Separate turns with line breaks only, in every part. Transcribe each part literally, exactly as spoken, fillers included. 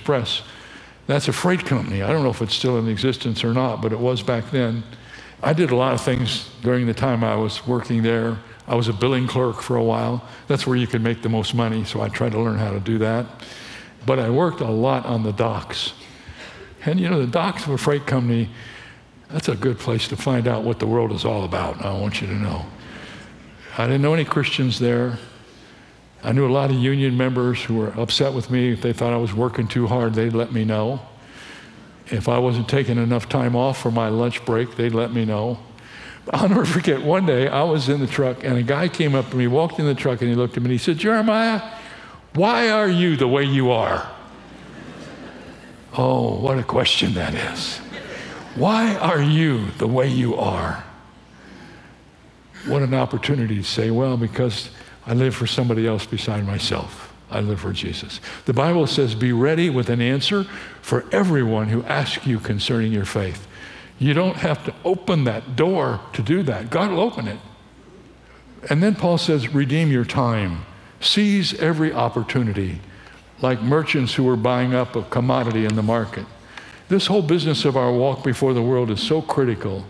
Express. That's a freight company. I don't know if it's still in existence or not, but it was back then. I did a lot of things during the time I was working there. I was a billing clerk for a while. That's where you could make the most money, so I tried to learn how to do that. But I worked a lot on the docks. And you know, the docks of a freight company, that's a good place to find out what the world is all about, I want you to know. I didn't know any Christians there. I knew a lot of union members who were upset with me. If they thought I was working too hard, they'd let me know. If I wasn't taking enough time off for my lunch break, they'd let me know. I'll never forget, one day I was in the truck and a guy came up to me, walked in the truck, and he looked at me and he said, "Jeremiah, why are you the way you are?" Oh, what a question that is. Why are you the way you are? What an opportunity to say, well, because I live for somebody else beside myself. I live for Jesus. The Bible says, be ready with an answer for everyone who asks you concerning your faith. You don't have to open that door to do that. God will open it. And then Paul says, redeem your time. Seize every opportunity, like merchants who are buying up a commodity in the market. This whole business of our walk before the world is so critical.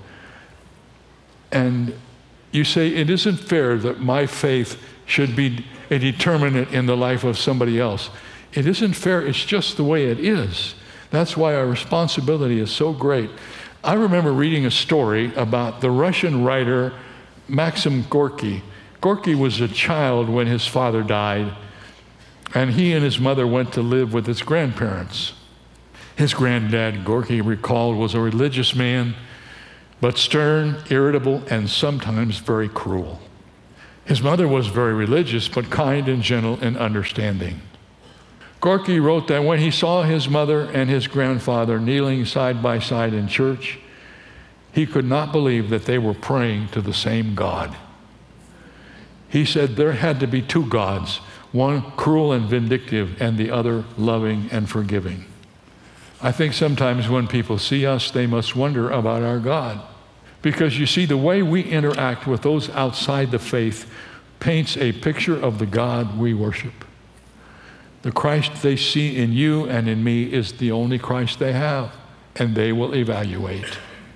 And you say, it isn't fair that my faith should be a determinant in the life of somebody else. It isn't fair, it's just the way it is. That's why our responsibility is so great. I remember reading a story about the Russian writer Maxim Gorky. Gorky was a child when his father died, and he and his mother went to live with his grandparents. His granddad, Gorky recalled, was a religious man, but stern, irritable, and sometimes very cruel. His mother was very religious, but kind and gentle and understanding. Gorky wrote that when he saw his mother and his grandfather kneeling side by side in church, he could not believe that they were praying to the same God. He said there had to be two gods, one cruel and vindictive and the other loving and forgiving. I think sometimes when people see us, they must wonder about our God. Because you see, the way we interact with those outside the faith paints a picture of the God we worship. The Christ they see in you and in me is the only Christ they have, and they will evaluate.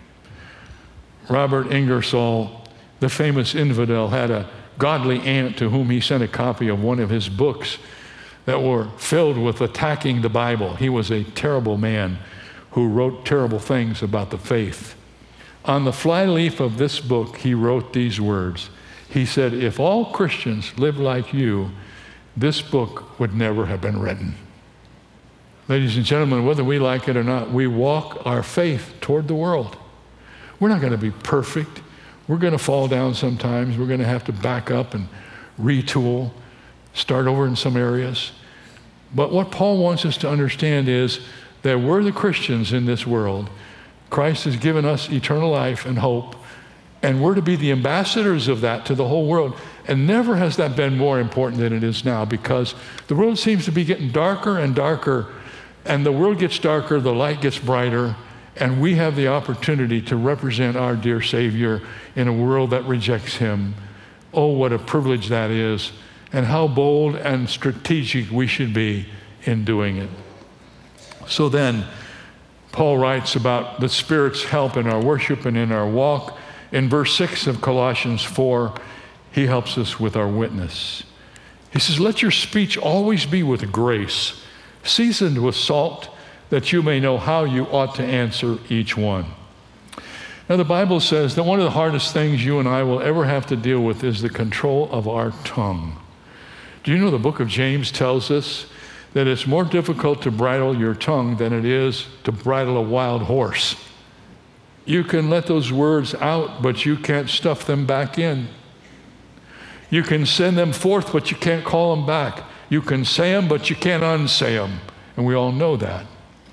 Robert Ingersoll, the famous infidel, had a godly aunt to whom he sent a copy of one of his books that were filled with attacking the Bible. He was a terrible man who wrote terrible things about the faith. On the flyleaf of this book, he wrote these words. He said, if all Christians lived like you, this book would never have been written. Ladies and gentlemen, whether we like it or not, we walk our faith toward the world. We're not going to be perfect. We're going to fall down sometimes. We're going to have to back up and retool, start over in some areas. But what Paul wants us to understand is that we're the Christians in this world. Christ has given us eternal life and hope, and we're to be the ambassadors of that to the whole world. And never has that been more important than it is now, because the world seems to be getting darker and darker, and the world gets darker, the light gets brighter, and we have the opportunity to represent our dear Savior in a world that rejects him. Oh, what a privilege that is, and how bold and strategic we should be in doing it. So then, Paul writes about the Spirit's help in our worship and in our walk. In verse six of Colossians four, he helps us with our witness. He says, let your speech always be with grace, seasoned with salt, that you may know how you ought to answer each one. Now, the Bible says that one of the hardest things you and I will ever have to deal with is the control of our tongue. Do you know the book of James tells us that it's more difficult to bridle your tongue than it is to bridle a wild horse? You can let those words out, but you can't stuff them back in. You can send them forth, but you can't call them back. You can say them, but you can't unsay them. And we all know that.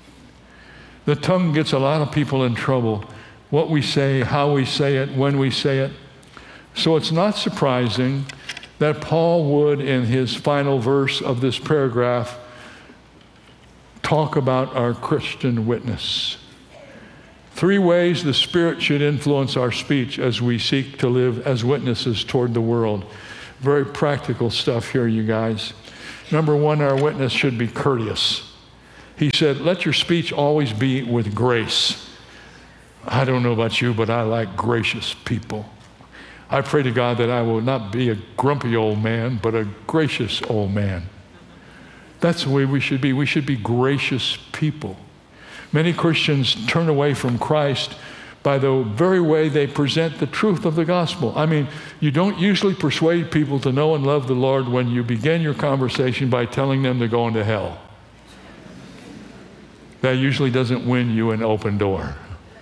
The tongue gets a lot of people in trouble. What we say, how we say it, when we say it. So it's not surprising that Paul would, in his final verse of this paragraph, talk about our Christian witness. Three ways the Spirit should influence our speech as we seek to live as witnesses toward the world. Very practical stuff here, you guys. Number one, our witness should be courteous. He said, let your speech always be with grace. I don't know about you, but I like gracious people. I pray to God that I will not be a grumpy old man, but a gracious old man. That's the way we should be. We should be gracious people. Many Christians turn away from Christ by the very way they present the truth of the gospel. I mean, you don't usually persuade people to know and love the Lord when you begin your conversation by telling them they're going to hell. That usually doesn't win you an open door.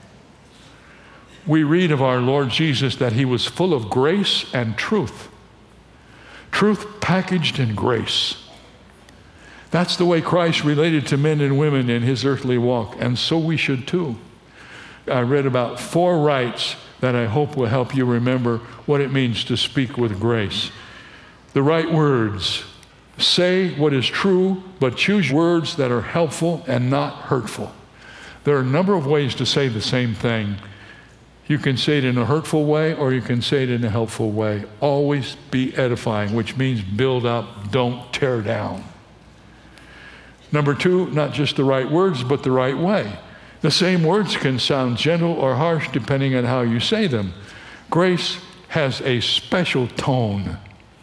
We read of our Lord Jesus that he was full of grace and truth. Truth packaged in grace. That's the way Christ related to men and women in his earthly walk, and so we should too. I read about four rights that I hope will help you remember what it means to speak with grace. The right words. Say what is true, but choose words that are helpful and not hurtful. There are a number of ways to say the same thing. You can say it in a hurtful way, or you can say it in a helpful way. Always be edifying, which means build up, don't tear down. Number two, not just the right words, but the right way. The same words can sound gentle or harsh depending on how you say them. Grace has a special tone.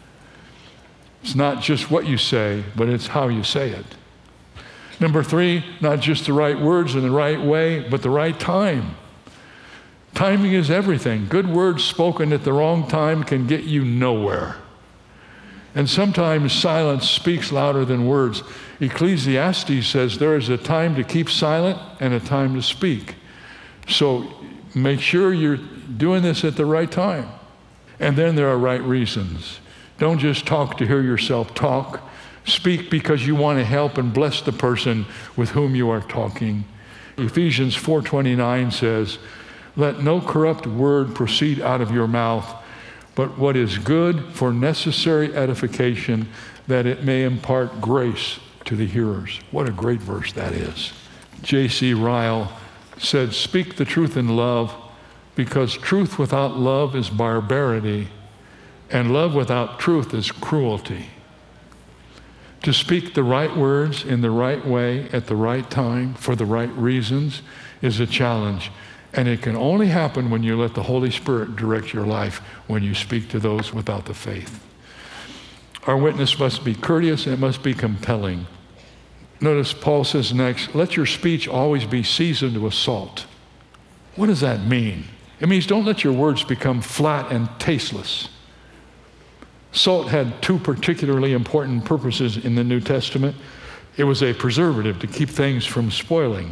It's not just what you say, but it's how you say it. Number three, not just the right words in the right way, but the right time. Timing is everything. Good words spoken at the wrong time can get you nowhere. And sometimes silence speaks louder than words. Ecclesiastes says there is a time to keep silent and a time to speak. So make sure you're doing this at the right time. And then there are right reasons. Don't just talk to hear yourself talk. Speak because you want to help and bless the person with whom you are talking. Ephesians four twenty-nine says, let no corrupt word proceed out of your mouth, but what is good for necessary edification, that it may impart grace to the hearers. What a great verse that is. J C Ryle said, speak the truth in love, because truth without love is barbarity, and love without truth is cruelty. To speak the right words in the right way at the right time for the right reasons is a challenge. And it can only happen when you let the Holy Spirit direct your life when you speak to those without the faith. Our witness must be courteous and it must be compelling. Notice Paul says next, let your speech always be seasoned with salt. What does that mean? It means don't let your words become flat and tasteless. Salt had two particularly important purposes in the New Testament. It was a preservative to keep things from spoiling.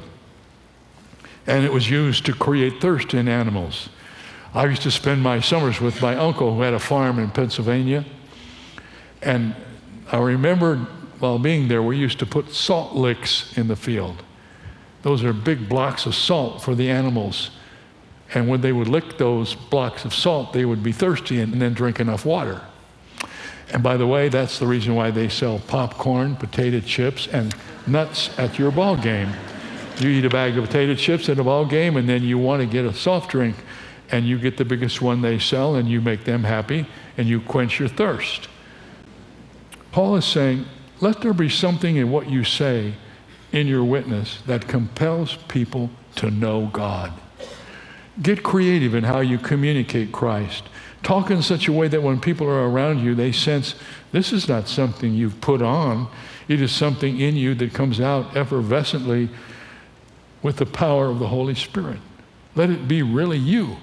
And it was used to create thirst in animals. I used to spend my summers with my uncle who had a farm in Pennsylvania. And I remember while being there, we used to put salt licks in the field. Those are big blocks of salt for the animals. And when they would lick those blocks of salt, they would be thirsty and then drink enough water. And by the way, that's the reason why they sell popcorn, potato chips, and nuts at your ball game. You eat a bag of potato chips at a ball game, and then you want to get a soft drink, and you get the biggest one they sell, and you make them happy, and you quench your thirst. Paul is saying, let there be something in what you say in your witness that compels people to know God. Get creative in how you communicate Christ. Talk in such a way that when people are around you, they sense this is not something you've put on. It is something in you that comes out effervescently with the power of the Holy Spirit. Let it be really you.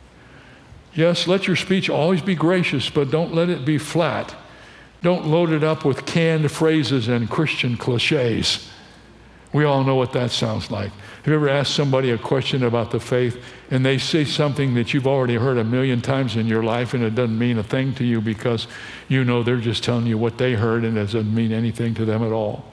Yes, let your speech always be gracious, but don't let it be flat. Don't load it up with canned phrases and Christian cliches. We all know what that sounds like. Have you ever asked somebody a question about the faith and they say something that you've already heard a million times in your life and it doesn't mean a thing to you because you know they're just telling you what they heard and it doesn't mean anything to them at all?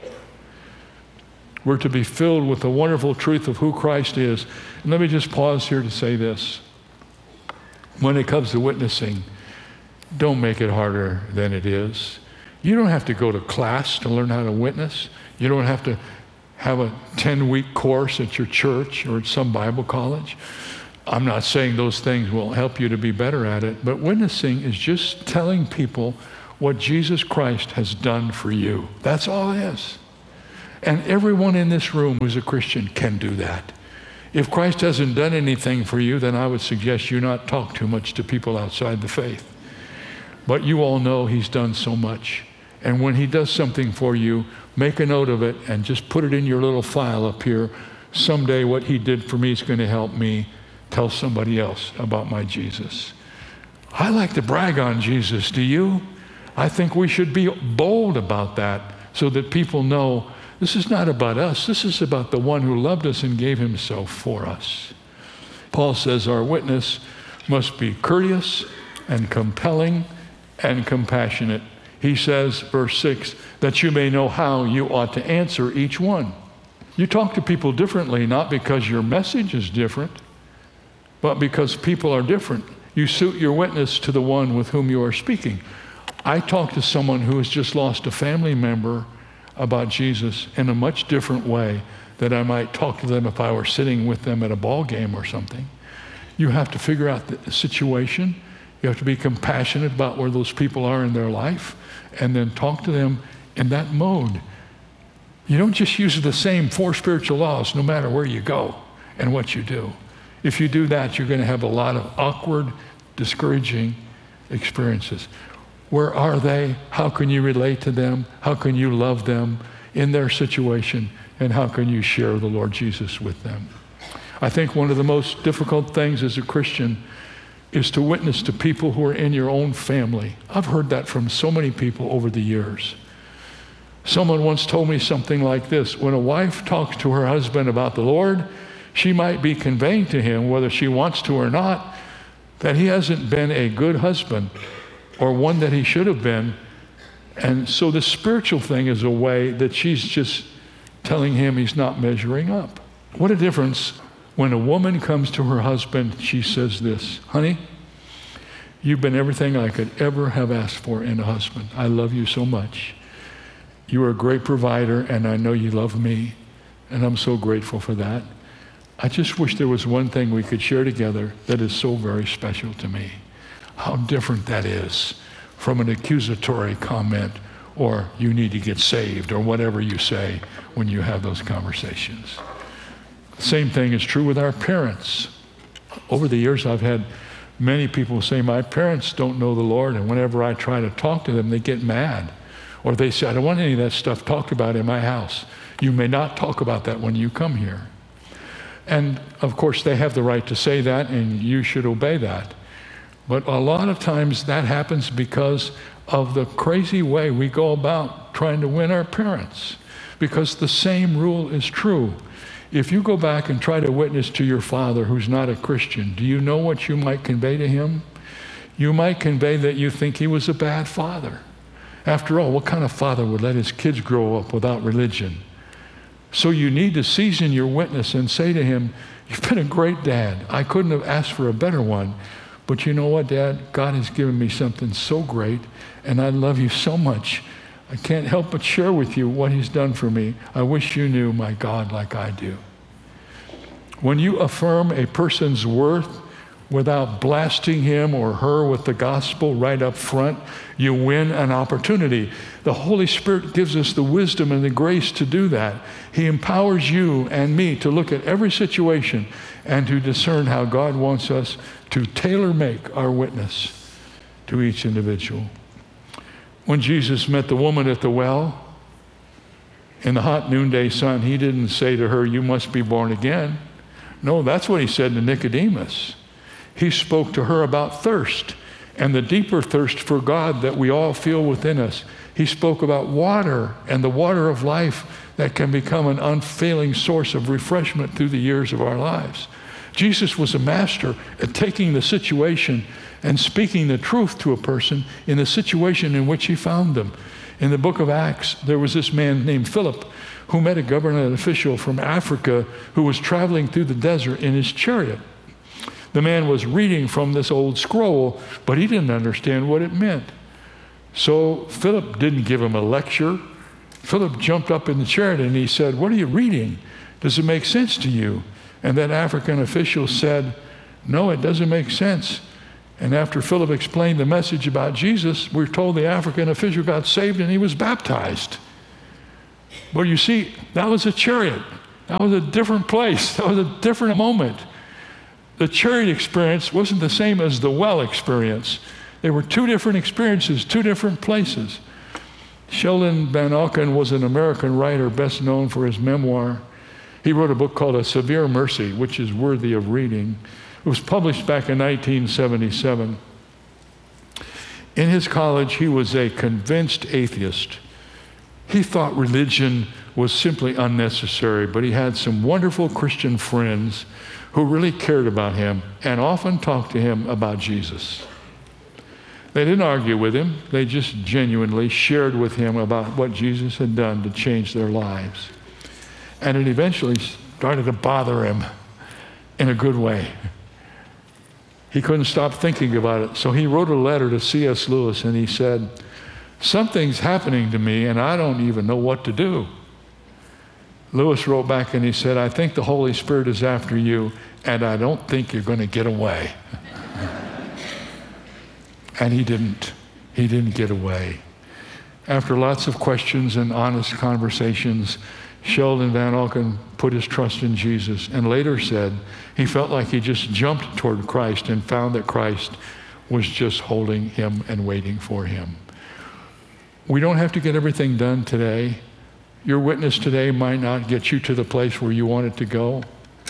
We're to be filled with the wonderful truth of who Christ is. And let me just pause here to say this. When it comes to witnessing, don't make it harder than it is. You don't have to go to class to learn how to witness. You don't have to have a ten-week course at your church or at some Bible college. I'm not saying those things will help you to be better at it, but witnessing is just telling people what Jesus Christ has done for you. That's all it is. And everyone in this room who's a Christian can do that. If Christ hasn't done anything for you, then I would suggest you not talk too much to people outside the faith. But you all know he's done so much. And when he does something for you, make a note of it and just put it in your little file up here. Someday what he did for me is going to help me tell somebody else about my Jesus. I like to brag on Jesus. Do you? I think we should be bold about that so that people know this is not about us. This is about the one who loved us and gave himself for us. Paul says our witness must be courteous and compelling and compassionate. He says, verse six, that you may know how you ought to answer each one. You talk to people differently, not because your message is different, but because people are different. You suit your witness to the one with whom you are speaking. I talk to someone who has just lost a family member about Jesus in a much different way than I might talk to them if I were sitting with them at a ball game or something. You have to figure out the situation. You have to be compassionate about where those people are in their life and then talk to them in that mode. You don't just use the same four spiritual laws no matter where you go and what you do. If you do that, you're going to have a lot of awkward, discouraging experiences. Where are they? How can you relate to them? How can you love them in their situation? And how can you share the Lord Jesus with them? I think one of the most difficult things as a Christian is to witness to people who are in your own family. I've heard that from so many people over the years. Someone once told me something like this: when a wife talks to her husband about the Lord, she might be conveying to him, whether she wants to or not, that he hasn't been a good husband or one that he should have been. And so the spiritual thing is a way that she's just telling him he's not measuring up. What a difference when a woman comes to her husband, she says this: honey, you've been everything I could ever have asked for in a husband. I love you so much. You are a great provider, and I know you love me, and I'm so grateful for that. I just wish there was one thing we could share together that is so very special to me. How different that is from an accusatory comment or you need to get saved or whatever you say when you have those conversations. The same thing is true with our parents. Over the years, I've had many people say, my parents don't know the Lord, and whenever I try to talk to them, they get mad. Or they say, I don't want any of that stuff talked about in my house. You may not talk about that when you come here. And of course, they have the right to say that, and you should obey that. But a lot of times that happens because of the crazy way we go about trying to win our parents. Because the same rule is true. If you go back and try to witness to your father who's not a Christian, do you know what you might convey to him? You might convey that you think he was a bad father. After all, what kind of father would let his kids grow up without religion? So you need to season your witness and say to him, you've been a great dad. I couldn't have asked for a better one. But you know what, Dad? God has given me something so great, and I love you so much. I can't help but share with you what he's done for me. I wish you knew my God like I do. When you affirm a person's worth without blasting him or her with the gospel right up front, you win an opportunity. The Holy Spirit gives us the wisdom and the grace to do that. He empowers you and me to look at every situation and to discern how God wants us to tailor-make our witness to each individual. When Jesus met the woman at the well in the hot noonday sun, he didn't say to her, you must be born again. No, that's what he said to Nicodemus. He spoke to her about thirst and the deeper thirst for God that we all feel within us. He spoke about water and the water of life that can become an unfailing source of refreshment through the years of our lives. Jesus was a master at taking the situation and speaking the truth to a person in the situation in which he found them. In the book of Acts, there was this man named Philip who met a government official from Africa who was traveling through the desert in his chariot. The man was reading from this old scroll, but he didn't understand what it meant. So Philip didn't give him a lecture. Philip jumped up in the chariot and he said, what are you reading? Does it make sense to you? And that African official said, no, it doesn't make sense. And after Philip explained the message about Jesus, we're told the African official got saved and he was baptized. But you see, that was a chariot. That was a different place. That was a different moment. The chariot experience wasn't the same as the well experience. They were two different experiences, two different places. Sheldon Van Auken was an American writer best known for his memoir. He wrote a book called A Severe Mercy, which is worthy of reading. It was published back in nineteen seventy-seven. In his college, he was a convinced atheist. He thought religion was simply unnecessary, but he had some wonderful Christian friends who really cared about him and often talked to him about Jesus. They didn't argue with him. They just genuinely shared with him about what Jesus had done to change their lives. And it eventually started to bother him in a good way. He couldn't stop thinking about it. So he wrote a letter to C S Lewis and he said, "Something's happening to me and I don't even know what to do." Lewis wrote back and he said, "I think the Holy Spirit is after you and I don't think you're going to get away." And he didn't. He didn't get away. After lots of questions and honest conversations, Sheldon Van Auken put his trust in Jesus and later said he felt like he just jumped toward Christ and found that Christ was just holding him and waiting for him. We don't have to get everything done today. Your witness today might not get you to the place where you want it to go.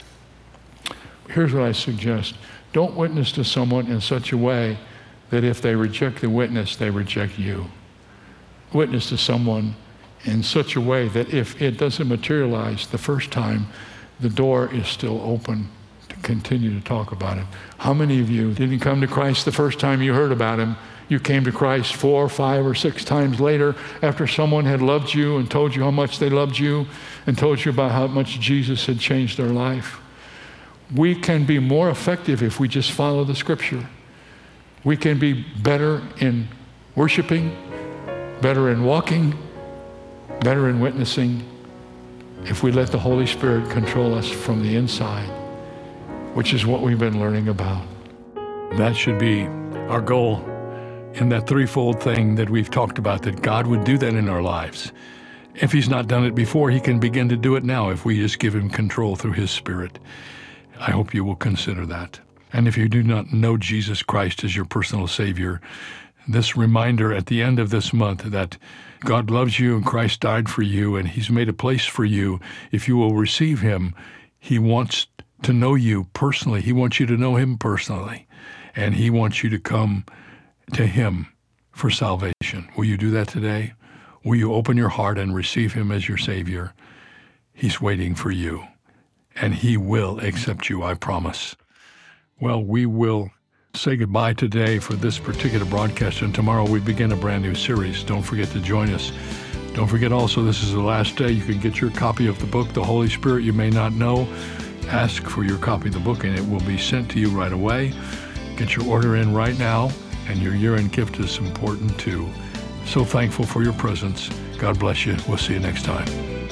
Here's what I suggest. Don't witness to someone in such a way that if they reject the witness, they reject you. Witness to someone in such a way that if it doesn't materialize the first time, the door is still open to continue to talk about it. How many of you didn't come to Christ the first time you heard about him? You came to Christ four, five, or six times later after someone had loved you and told you how much they loved you and told you about how much Jesus had changed their life. We can be more effective if we just follow the Scripture. We can be better in worshiping, better in walking, better in witnessing if we let the Holy Spirit control us from the inside, which is what we've been learning about. That should be our goal in that threefold thing that we've talked about, that God would do that in our lives. If he's not done it before, he can begin to do it now if we just give him control through his Spirit. I hope you will consider that. And if you do not know Jesus Christ as your personal Savior, this reminder at the end of this month that God loves you and Christ died for you and he's made a place for you. If you will receive him, he wants to know you personally. He wants you to know him personally. And he wants you to come to him for salvation. Will you do that today? Will you open your heart and receive him as your Savior? He's waiting for you. And he will accept you, I promise. Well, we will say goodbye today for this particular broadcast, and tomorrow we begin a brand new series. Don't forget to join us. Don't forget also, this is the last day. You can get your copy of the book, The Holy Spirit You May Not Know. Ask for your copy of the book, and it will be sent to you right away. Get your order in right now, and your year-end gift is important too. So thankful for your presence. God bless you. We'll see you next time.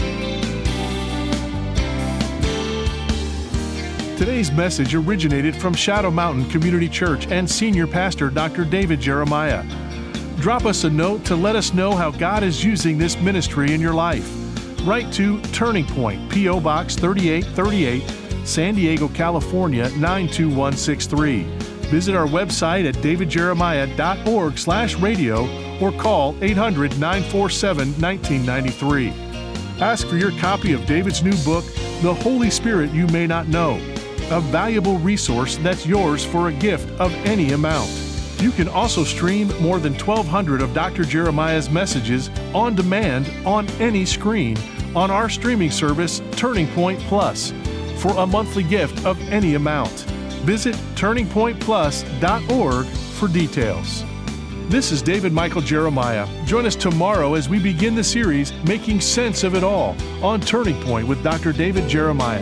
Today's message originated from Shadow Mountain Community Church and Senior Pastor Doctor David Jeremiah. Drop us a note to let us know how God is using this ministry in your life. Write to Turning Point, P O Box thirty-eight thirty-eight, San Diego, California nine two one six three. Visit our website at david jeremiah dot org slash radio or call eight hundred, nine four seven, one nine nine three. Ask for your copy of David's new book, The Holy Spirit You May Not Know, a valuable resource that's yours for a gift of any amount. You can also stream more than twelve hundred of Doctor Jeremiah's messages on demand on any screen on our streaming service, Turning Point Plus, for a monthly gift of any amount. Visit turning point plus dot org for details. This is David Michael Jeremiah. Join us tomorrow as we begin the series, Making Sense of It All, on Turning Point with Doctor David Jeremiah.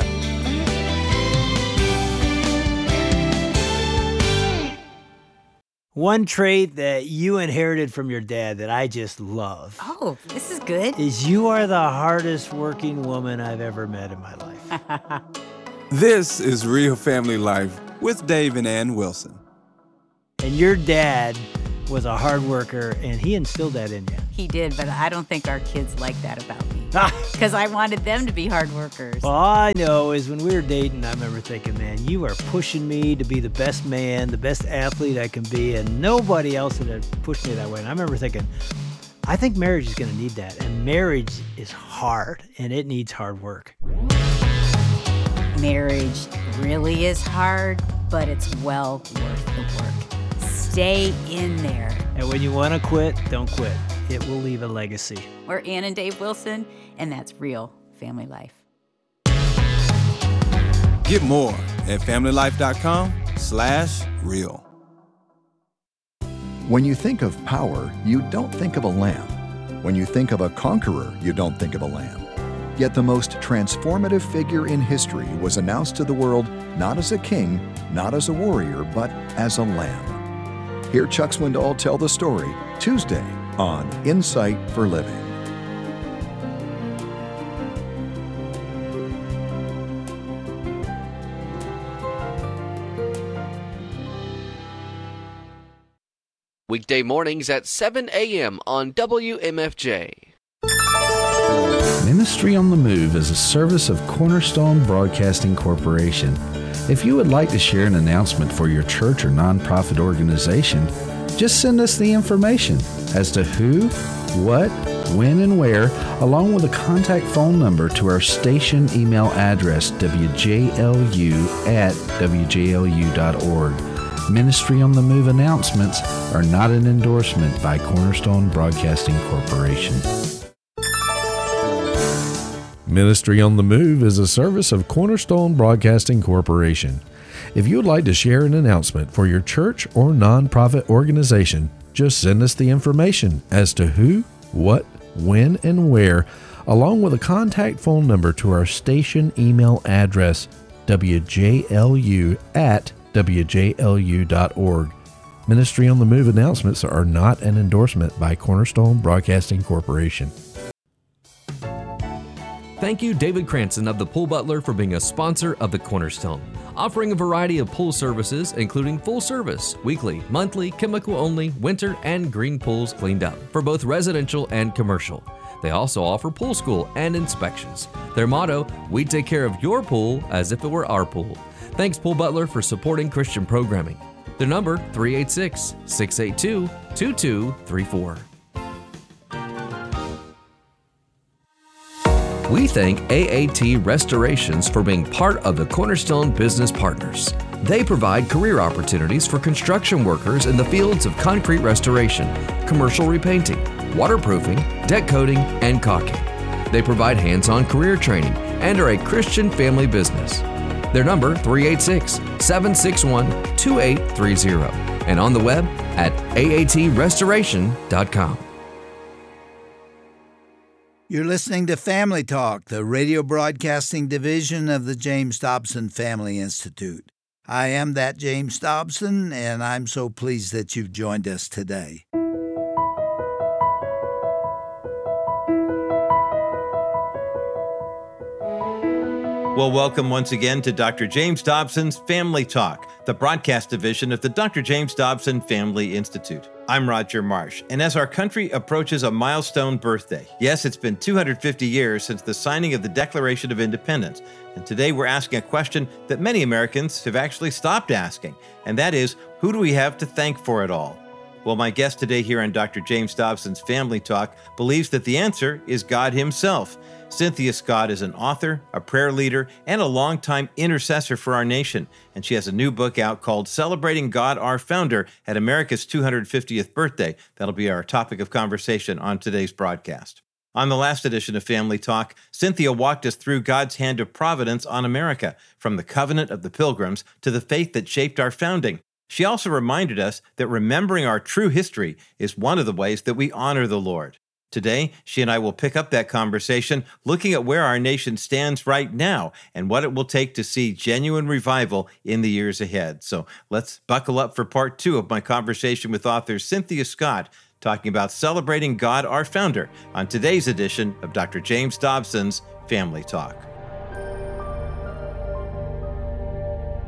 One trait that you inherited from your dad that I just love.
Oh, this is good.
Is you are the hardest working woman I've ever met in my life.
This is Real Family Life with Dave and Ann Wilson.
And your dad was a hard worker, and he instilled that in you.
He did, but I don't think our kids like that about me. because I wanted them to be hard workers.
All I know is when we were dating, I remember thinking, man, you are pushing me to be the best man, the best athlete I can be, and nobody else would have pushed me that way. And I remember thinking, I think marriage is going to need that. And marriage is hard, and it needs hard work.
Marriage really is hard, but it's well worth the work. Stay in there.
And when you want to quit, don't quit. It will leave a legacy.
We're Ann and Dave Wilson, and that's real family life.
Get more at familylife.com slash real.
When you think of power, you don't think of a lamb. When you think of a conqueror, you don't think of a lamb. Yet the most transformative figure in history was announced to the world not as a king, not as a warrior, but as a lamb. Hear Chuck Swindoll tell the story Tuesday on Insight for Living.
Weekday mornings at seven a.m. on W M F J.
Ministry on the Move is a service of Cornerstone Broadcasting Corporation. If you would like to share an announcement for your church or nonprofit organization, just send us the information as to who, what, when, and where, along with a contact phone number to our station email address, w j l u at w j l u dot org. Ministry on the Move announcements are not an endorsement by Cornerstone Broadcasting Corporation.
Ministry on the Move is a service of Cornerstone Broadcasting Corporation. If you would like to share an announcement for your church or nonprofit organization, just send us the information as to who, what, when, and where, along with a contact phone number to our station email address, w j l u at w j l u dot org. Ministry on the Move announcements are not an endorsement by Cornerstone Broadcasting Corporation.
Thank you, David Cranston of the Pool Butler, for being a sponsor of the Cornerstone, offering a variety of pool services, including full service, weekly, monthly, chemical only, winter, and green pools cleaned up for both residential and commercial. They also offer pool school and inspections. Their motto, we take care of your pool as if it were our pool. Thanks, Pool Butler, for supporting Christian programming. Their number, three eight six, six eight two, two two three four. We thank A A T Restorations for being part of the Cornerstone Business Partners. They provide career opportunities for construction workers in the fields of concrete restoration, commercial repainting, waterproofing, deck coating, and caulking. They provide hands-on career training and are a Christian family business. Their number, three eight six, seven six one, two eight three zero, and on the web at a a t restoration dot com.
You're listening to Family Talk, the radio broadcasting division of the James Dobson Family Institute. I am that James Dobson, and I'm so pleased that you've joined us today.
Well, welcome once again to Doctor James Dobson's Family Talk, the broadcast division of the Doctor James Dobson Family Institute. I'm Roger Marsh, and as our country approaches a milestone birthday, yes, it's been two hundred fifty years since the signing of the Declaration of Independence, and today we're asking a question that many Americans have actually stopped asking, and that is, who do we have to thank for it all? Well, my guest today here on Doctor James Dobson's Family Talk believes that the answer is God Himself. Cynthia Scott is an author, a prayer leader, and a longtime intercessor for our nation, and she has a new book out called Celebrating God Our Founder at America's two hundred fiftieth Birthday. That'll be our topic of conversation on today's broadcast. On the last edition of Family Talk, Cynthia walked us through God's hand of providence on America, from the covenant of the Pilgrims to the faith that shaped our founding. She also reminded us that remembering our true history is one of the ways that we honor the Lord. Today, she and I will pick up that conversation, looking at where our nation stands right now and what it will take to see genuine revival in the years ahead. So let's buckle up for part two of my conversation with author Cynthia Scott, talking about celebrating God our Founder on today's edition of Doctor James Dobson's Family Talk.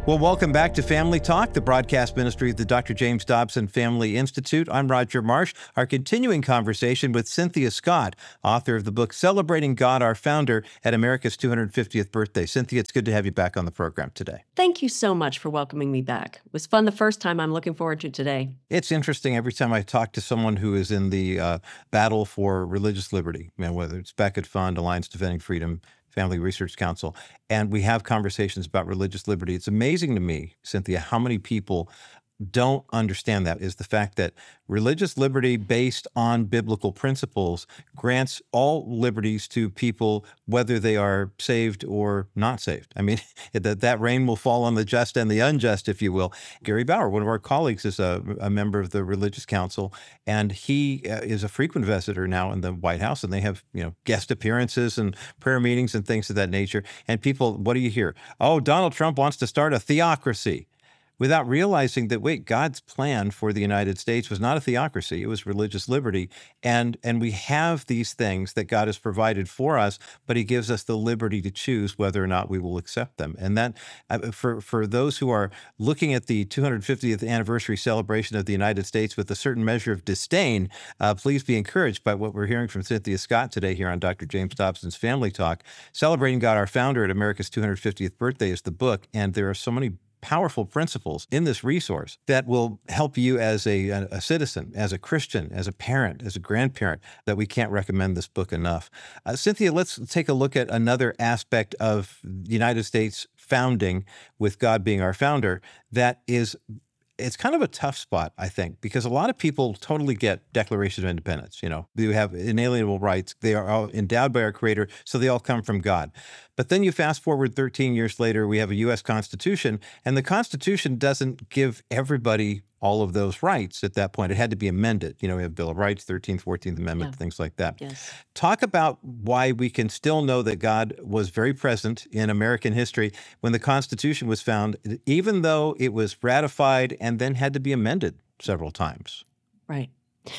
Well, welcome back to Family Talk, the broadcast ministry of the Doctor James Dobson Family Institute. I'm Roger Marsh. Our continuing conversation with Cynthia Scott, author of the book Celebrating God, Our Founder at America's two hundred fiftieth Birthday. Cynthia, it's good to have you back on the program today.
Thank you so much for welcoming me back. It was fun the first time. I'm looking forward to today.
It's interesting every time I talk to someone who is in the uh, battle for religious liberty, you know, whether it's Becket Fund, Alliance Defending Freedom, Family Research Council, and we have conversations about religious liberty. It's amazing to me, Cynthia, how many people don't understand that, is the fact that religious liberty based on biblical principles grants all liberties to people, whether they are saved or not saved. I mean, that that rain will fall on the just and the unjust, if you will. Gary Bauer, one of our colleagues, is a, a member of the Religious Council, and he uh, is a frequent visitor now in the White House, and they have, you know, guest appearances and prayer meetings and things of that nature. And people, what do you hear? Oh, Donald Trump wants to start a theocracy. Without realizing that, wait, God's plan for the United States was not a theocracy, it was religious liberty. And, and we have these things that God has provided for us, but he gives us the liberty to choose whether or not we will accept them. And that, uh, for, for those who are looking at the two hundred fiftieth anniversary celebration of the United States with a certain measure of disdain, uh, please be encouraged by what we're hearing from Cynthia Scott today here on Doctor James Dobson's Family Talk. Celebrating God, Our Founder at America's two hundred fiftieth Birthday is the book, and there are so many powerful principles in this resource that will help you as a, a citizen, as a Christian, as a parent, as a grandparent, that we can't recommend this book enough. Uh, Cynthia, let's take a look at another aspect of the United States founding, with God being our founder, that is, it's kind of a tough spot, I think, because a lot of people totally get Declaration of Independence. You know, you have inalienable rights. They are all endowed by our Creator, so they all come from God. But then you fast forward thirteen years later, we have a U S Constitution, and the Constitution doesn't give everybody all of those rights at that point. It had to be amended. You know, we have Bill of Rights, thirteenth, fourteenth Amendment, yeah. things like that.
Yes.
Talk about why we can still know that God was very present in American history when the Constitution was found, even though it was ratified and then had to be amended several times.
Right.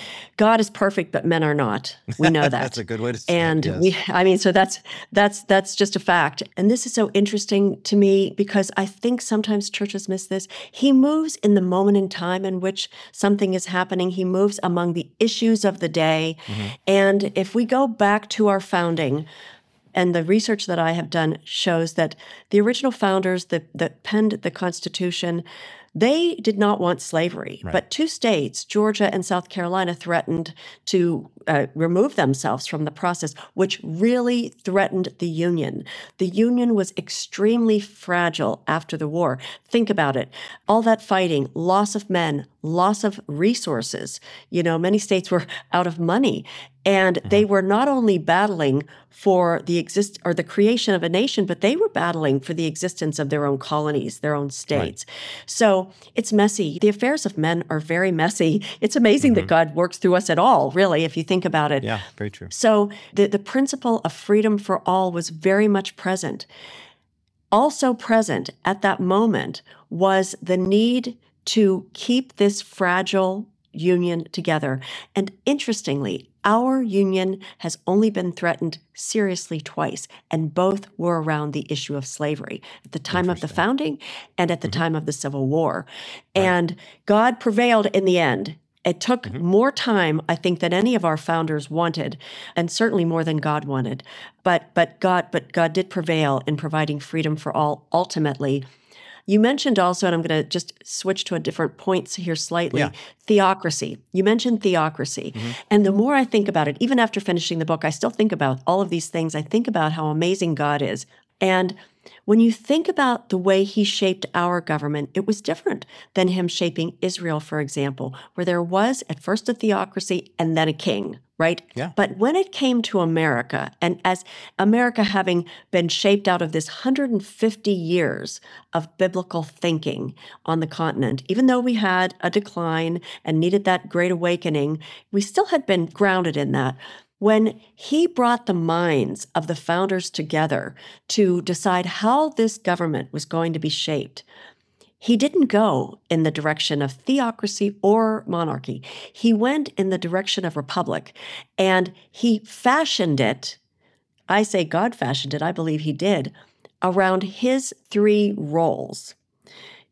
God is perfect, but men are not. We know that.
That's a good way to say
and
it. And
yes. we, I mean, so that's that's that's just a fact. And this is so interesting to me because I think sometimes churches miss this. He moves in the moment in time in which something is happening. He moves among the issues of the day. Mm-hmm. And if we go back to our founding, and the research that I have done shows that the original founders that, that penned the Constitution, they did not want slavery, right. But two states, Georgia and South Carolina, threatened to uh, remove themselves from the process, which really threatened the Union. The Union was extremely fragile after the war. Think about it. All that fighting, loss of men, loss of resources. You know, many states were out of money. And mm-hmm. they were not only battling for the exist or the creation of a nation, but they were battling for the existence of their own colonies, their own states. Right. So it's messy. The affairs of men are very messy. It's amazing mm-hmm. that God works through us at all, really, if you think about it.
Yeah, very true.
So the, the principle of freedom for all was very much present. Also present at that moment was the need to keep this fragile union together. And interestingly, our union has only been threatened seriously twice, and both were around the issue of slavery at the time of the founding and at the mm-hmm. time of the Civil War. Right. And God prevailed in the end. It took mm-hmm. more time, I think, than any of our founders wanted, and certainly more than God wanted. But but God but God did prevail in providing freedom for all ultimately. You mentioned also, and I'm going to just switch to a different point here slightly, yeah. theocracy. You mentioned theocracy. Mm-hmm. And the more I think about it, even after finishing the book, I still think about all of these things. I think about how amazing God is. And when you think about the way he shaped our government, it was different than him shaping Israel, for example, where there was at first a theocracy and then a king, right?
Yeah.
But when it came to America, and as America having been shaped out of this one hundred fifty years of biblical thinking on the continent, even though we had a decline and needed that great awakening, we still had been grounded in that. When he brought the minds of the founders together to decide how this government was going to be shaped, he didn't go in the direction of theocracy or monarchy. He went in the direction of republic, and he fashioned it, I say God fashioned it, I believe he did, around his three roles.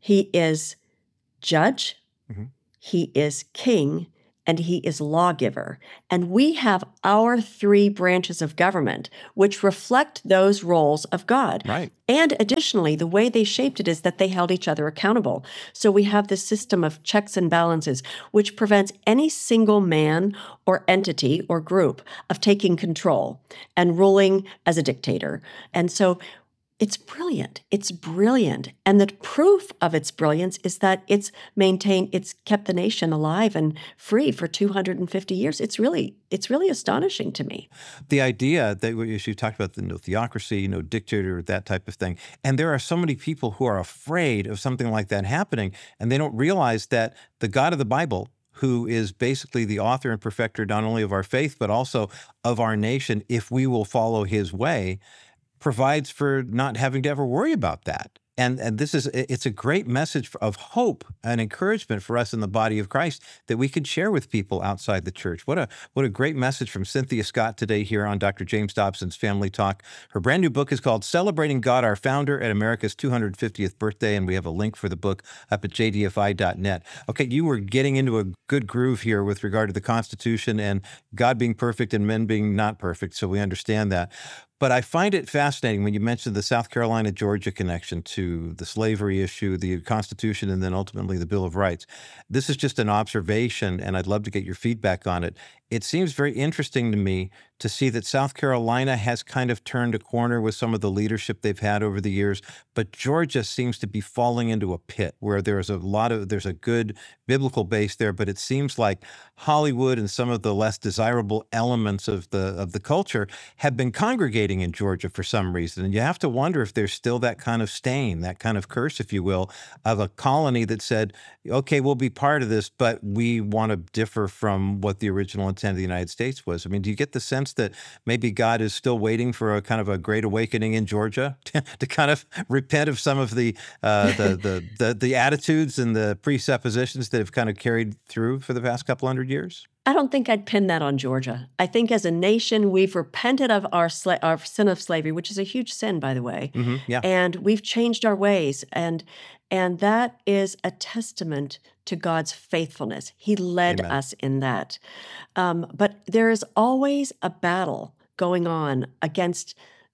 He is judge,
mm-hmm.
he is king, and he is lawgiver. And we have our three branches of government, which reflect those roles of God.
Right.
And additionally, the way they shaped it is that they held each other accountable. So we have this system of checks and balances, which prevents any single man or entity or group of taking control and ruling as a dictator. And so it's brilliant. It's brilliant. And the proof of its brilliance is that it's maintained, it's kept the nation alive and free for two hundred fifty years. It's really, it's really astonishing to me.
The idea that as you talked about the no theocracy, no dictator, that type of thing. And there are so many people who are afraid of something like that happening, and they don't realize that the God of the Bible, who is basically the author and perfecter not only of our faith, but also of our nation, if we will follow his way, provides for not having to ever worry about that. And, and this is, it's a great message of hope and encouragement for us in the body of Christ that we could share with people outside the church. What a, what a great message from Cynthia Scott today here on Doctor James Dobson's Family Talk. Her brand new book is called Celebrating God, Our Founder at America's two hundred fiftieth Birthday, and we have a link for the book up at j d f i dot net. Okay, you were getting into a good groove here with regard to the Constitution and God being perfect and men being not perfect, so we understand that. But I find it fascinating when you mentioned the South Carolina-Georgia connection to the slavery issue, the Constitution, and then ultimately the Bill of Rights. This is just an observation, and I'd love to get your feedback on it. It seems very interesting to me to see that South Carolina has kind of turned a corner with some of the leadership they've had over the years, but Georgia seems to be falling into a pit where there's a lot of, there's a good biblical base there, but it seems like Hollywood and some of the less desirable elements of the of the culture have been congregating in Georgia for some reason. And you have to wonder if there's still that kind of stain, that kind of curse, if you will, of a colony that said, okay, we'll be part of this, but we want to differ from what the original intent of the United States was. I mean, do you get the sense that maybe God is still waiting for a kind of a great awakening in Georgia to, to kind of repent of some of the, uh, the, the, the, the attitudes and the presuppositions that have kind of carried through for the past couple hundred years?
I don't think I'd pin that on Georgia. I think as a nation, we've repented of our sla- our sin of slavery, which is a huge sin, by the way.
Mm-hmm, yeah.
And we've changed our ways. And and that is a testament to God's faithfulness. He led
Amen.
us in that. Um, but there is always a battle going on against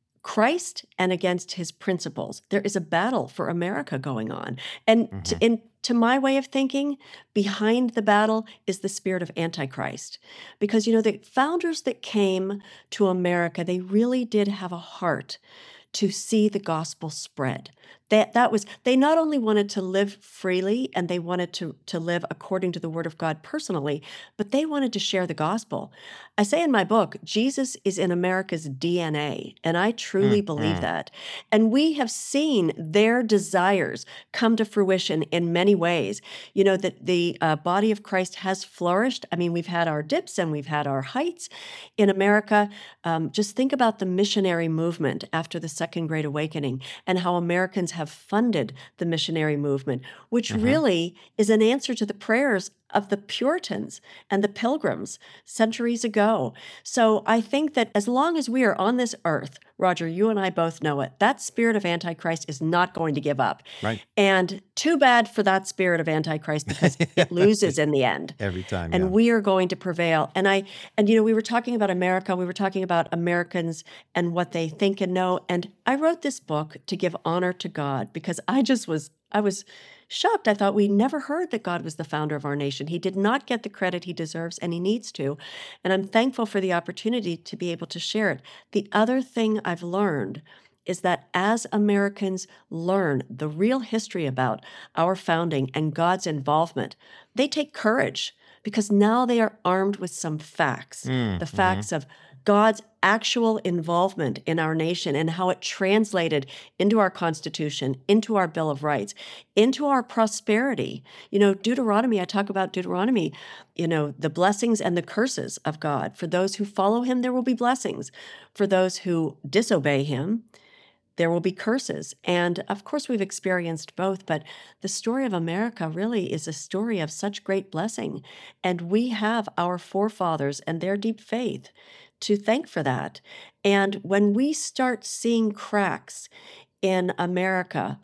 Christ and against his principles. There is a battle for America going on. And
mm-hmm.
to, in To my way of thinking, behind the battle is the spirit of Antichrist. Because, you know, the founders that came to America, they really did have a heart to see the gospel spread. That, that was, they not only wanted to live freely and they wanted to, to live according to the word of God personally, but they wanted to share the gospel. I say in my book, Jesus is in America's D N A, and I truly
mm,
believe
mm.
that. And we have seen their desires come to fruition in many ways. You know, that the uh, body of Christ has flourished. I mean, we've had our dips and we've had our heights in America. Um, just think about the missionary movement after the Second Great Awakening and how Americans have funded the missionary movement, which
Mhm.
really is an answer to the prayers of the Puritans and the Pilgrims centuries ago. So I think that as long as we are on this earth, Roger, you and I both know it, that spirit of Antichrist is not going to give up.
Right.
And too bad for that spirit of Antichrist, because it loses in the end.
Every time,
And
yeah.
we are going to prevail. And I, and you know, we were talking about America, we were talking about Americans and what they think and know. And I wrote this book to give honor to God, because I just was, I was shocked. I thought we never heard that God was the founder of our nation. He did not get the credit he deserves, and he needs to. And I'm thankful for the opportunity to be able to share it. The other thing I've learned is that as Americans learn the real history about our founding and God's involvement, they take courage, because now they are armed with some facts,
Mm,
the facts
mhm.
of God's actual involvement in our nation and how it translated into our Constitution, into our Bill of Rights, into our prosperity. You know, Deuteronomy, I talk about Deuteronomy, you know, the blessings and the curses of God. For those who follow him, there will be blessings. For those who disobey him, there will be curses. And of course, we've experienced both, but the story of America really is a story of such great blessing. And we have our forefathers and their deep faith to thank for that. And when we start seeing cracks in America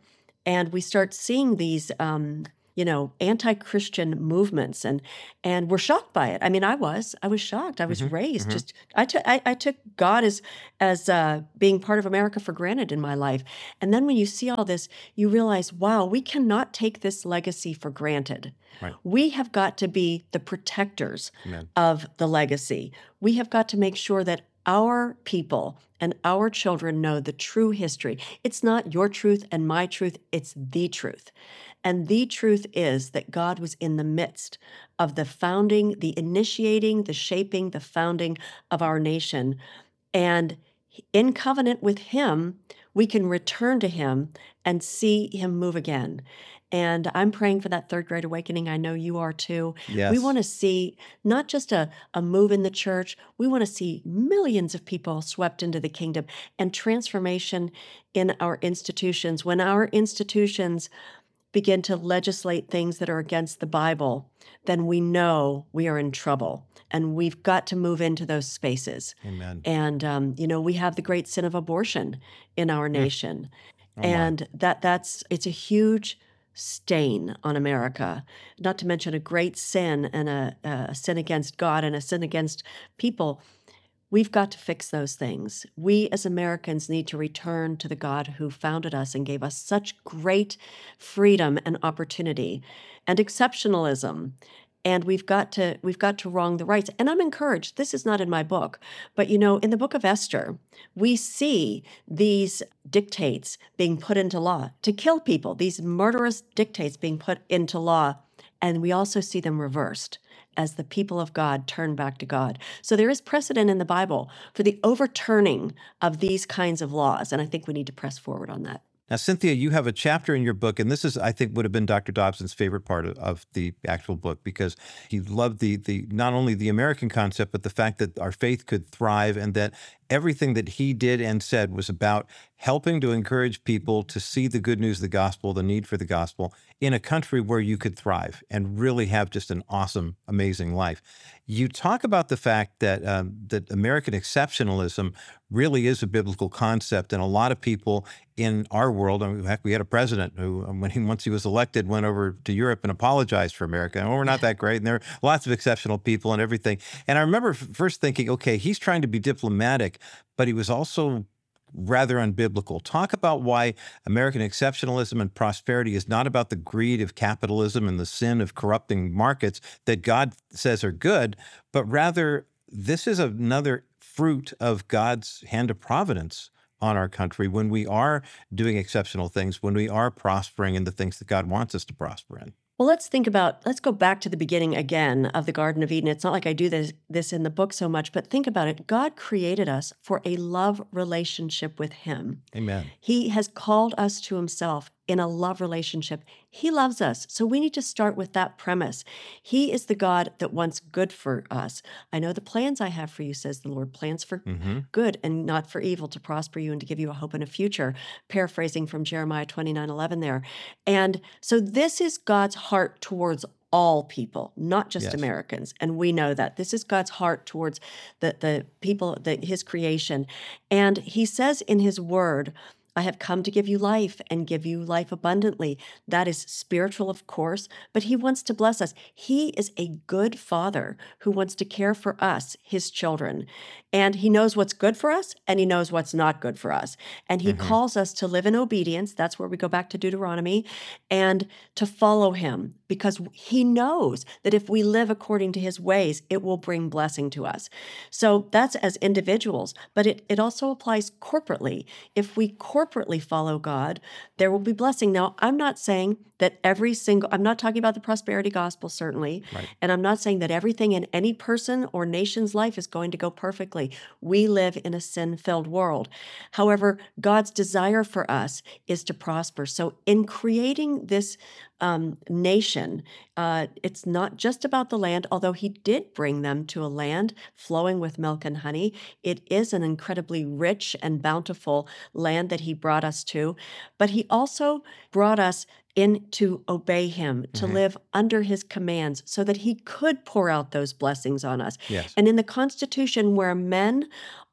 and we start seeing these um, you know, anti-Christian movements, and and we're shocked by it. I mean, I was, I was shocked. I was
Mhm,
raised
mhm.
just, I took, I, I took God as as uh, being part of America for granted in my life. And then when you see all this, you realize, wow, we cannot take this legacy for granted.
Right.
We have got to be the protectors
Amen.
of the legacy. We have got to make sure that our people and our children know the true history. It's not your truth and my truth, it's the truth. And the truth is that God was in the midst of the founding, the initiating, the shaping, the founding of our nation. And in covenant with Him, we can return to Him and see Him move again. And I'm praying for that third great awakening. I know you are too.
Yes.
We want to see not just a, a move in the church, we want to see millions of people swept into the kingdom and transformation in our institutions. When our institutions begin to legislate things that are against the Bible, then we know we are in trouble. And we've got to move into those spaces.
Amen.
And, um, you know, we have the great sin of abortion in our nation.
Oh, my.
and that that's, it's a huge stain on America, not to mention a great sin and a, a sin against God and a sin against people. We've got to fix those things. We as Americans need to return to the God who founded us and gave us such great freedom and opportunity and exceptionalism. And we've got to we've got to wrong the rights. And I'm encouraged. This is not in my book, but you know, in the book of Esther, we see these dictates being put into law to kill people, these murderous dictates being put into law, and we also see them reversed as the people of God turn back to God. So there is precedent in the Bible for the overturning of these kinds of laws, and I think we need to press forward on that.
Now, Cynthia, you have a chapter in your book, and this is, I think, would have been Doctor Dobson's favorite part of, of the actual book, because he loved the the not only the American concept, but the fact that our faith could thrive, and that everything that he did and said was about helping to encourage people to see the good news of the gospel, the need for the gospel, in a country where you could thrive and really have just an awesome, amazing life. You talk about the fact that um, that American exceptionalism really is a biblical concept, and a lot of people in our world, I mean, heck, we had a president who, when he once he was elected, went over to Europe and apologized for America. And, oh, we're not that great, and there are lots of exceptional people and everything. And I remember first thinking, okay, he's trying to be diplomatic, but he was also rather unbiblical. Talk about why American exceptionalism and prosperity is not about the greed of capitalism and the sin of corrupting markets that God says are good, but rather this is another fruit of God's hand of providence on our country when we are doing exceptional things, when we are prospering in the things that God wants us to prosper in.
Well, let's think about, let's go back to the beginning again of the Garden of Eden. It's not like I do this, this in the book so much, but think about it. God created us for a love relationship with Him.
Amen.
He has called us to Himself in a love relationship. He loves us. So we need to start with that premise. He is the God that wants good for us. I know the plans I have for you, says the Lord, plans for
Mm-hmm.
good and not for evil, to prosper you and to give you a hope and a future, paraphrasing from Jeremiah twenty-nine eleven there. And so this is God's heart towards all people, not just
Yes.
Americans. And we know that. This is God's heart towards the, the people, the, His creation. And He says in His word, I have come to give you life and give you life abundantly. That is spiritual, of course, but He wants to bless us. He is a good Father who wants to care for us, His children. And He knows what's good for us and He knows what's not good for us. And He
Mhm.
calls us to live in obedience. That's where we go back to Deuteronomy, and to follow Him, because He knows that if we live according to His ways, it will bring blessing to us. So that's as individuals, but it, it also applies corporately. If we corporately follow God, there will be blessing. Now, I'm not saying that every single, I'm not talking about the prosperity gospel, certainly,
Right.
and I'm not saying that everything in any person or nation's life is going to go perfectly. We live in a sin-filled world. However, God's desire for us is to prosper. So in creating this um, nation, uh, it's not just about the land, although He did bring them to a land flowing with milk and honey. It is an incredibly rich and bountiful land that He brought us to, but He also brought us in to obey Him, to
Mhm.
live under His commands so that He could pour out those blessings on us.
Yes.
And in the Constitution, where men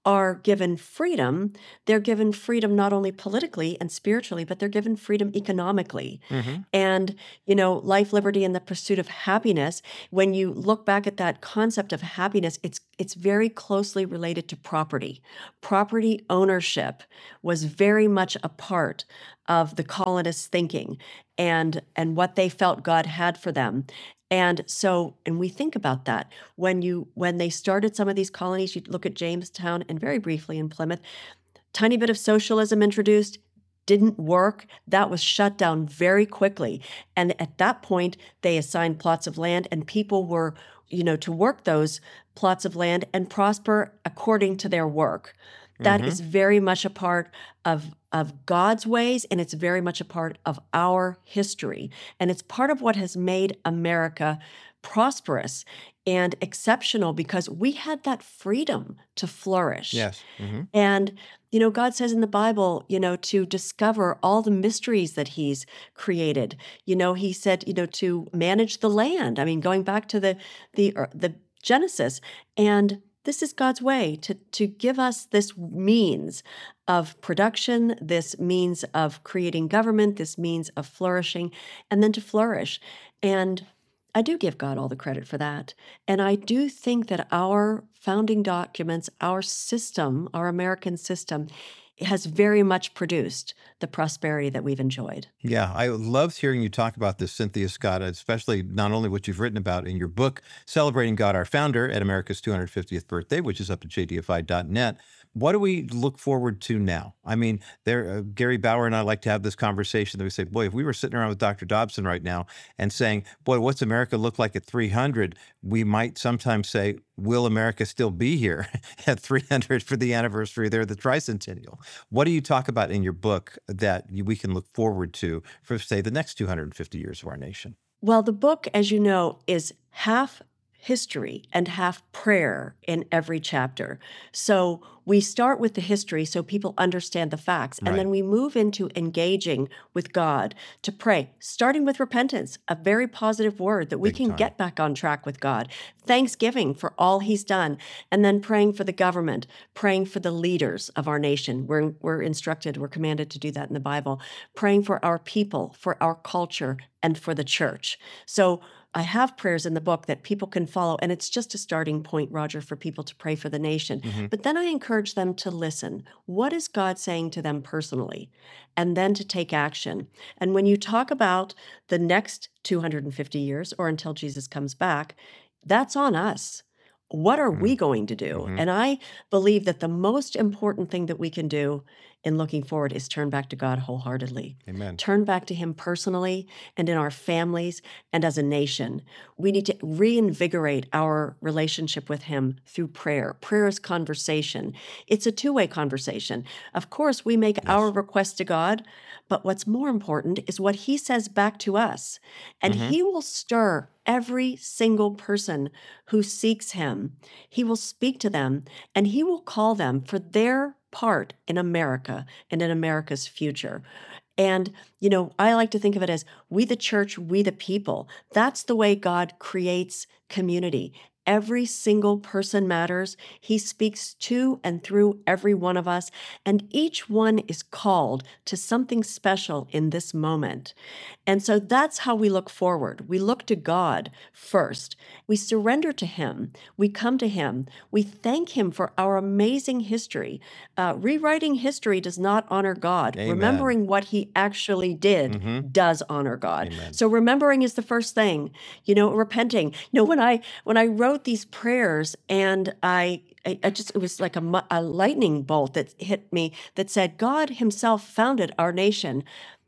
are given freedom, they're given freedom not only politically and spiritually, but they're given freedom economically.
Mm-hmm.
And, you know, life, liberty, and the pursuit of happiness, when you look back at that concept of happiness, it's it's very closely related to property. Property ownership was very much a part of the colonists' thinking and and what they felt God had for them. And so, and we think about that when you when they started some of these colonies, you look at Jamestown and very briefly in Plymouth, tiny bit of socialism introduced, didn't work. That was shut down very quickly. And at that point, they assigned plots of land and people were, you know, to work those plots of land and prosper according to their work. That
Mhm.
is very much a part of, of God's ways, and it's very much a part of our history. And it's part of what has made America prosperous and exceptional because we had that freedom to flourish.
Yes. Mm-hmm.
And, you know, God says in the Bible, you know, to discover all the mysteries that he's created. You know, he said, you know, to manage the land. I mean, going back to the the uh, the Genesis. And this is God's way to, to give us this means of production, this means of creating government, this means of flourishing, and then to flourish. And I do give God all the credit for that. And I do think that our founding documents, our system, our American system, has very much produced the prosperity that we've enjoyed.
Yeah, I loved hearing you talk about this, Cynthia Scott, especially not only what you've written about in your book, Celebrating God, Our Founder, at America's two hundred fiftieth birthday, which is up at j d f i dot net. What do we look forward to now? I mean, there, uh, Gary Bauer and I like to have this conversation that we say, boy, if we were sitting around with Doctor Dobson right now and saying, boy, what's America look like at three hundred? We might sometimes say, will America still be here at three hundred for the anniversary there, the tricentennial? What do you talk about in your book that we can look forward to for, say, the next two hundred fifty years of our nation?
Well, the book, as you know, is half history and half prayer in every chapter. So we start with the history so people understand the facts, and
Right.
then we move into engaging with God to pray, starting with repentance, a very positive word that we
Big
can
time.
get back on track with God, thanksgiving for all he's done, and then praying for the government, praying for the leaders of our nation. We're, we're instructed, we're commanded to do that in the Bible, praying for our people, for our culture, and for the church. So I have prayers in the book that people can follow, and it's just a starting point, Roger, for people to pray for the nation.
Mhm.
But then I encourage them to listen. What is God saying to them personally? And then to take action. And when you talk about the next two hundred fifty years or until Jesus comes back, that's on us. What are we going to do?
Mhm.
And I believe that the most important thing that we can do in looking forward is turn back to God wholeheartedly.
Amen.
Turn back to him personally and in our families and as a nation. We need to reinvigorate our relationship with him through prayer. Prayer is conversation. It's a two-way conversation. Of course, we make our requests to God, but what's more important is what he says back to us. And
Mhm.
he will stir every single person who seeks him. He will speak to them and he will call them for their part in America and in America's future. And, you know, I like to think of it as we the church, we the people. That's the way God creates community. Every single person matters. He speaks to and through every one of us, and each one is called to something special in this moment. And so that's how we look forward. We look to God first. We surrender to him. We come to him. We thank him for our amazing history. Uh, rewriting history does not honor God.
Amen.
Remembering what he actually did
Mhm.
does honor God.
Amen.
So remembering is the first thing. You know, repenting. You know, when I when I wrote these prayers and I I I just, it was like a, mu- a lightning bolt that hit me that said, God himself founded our nation.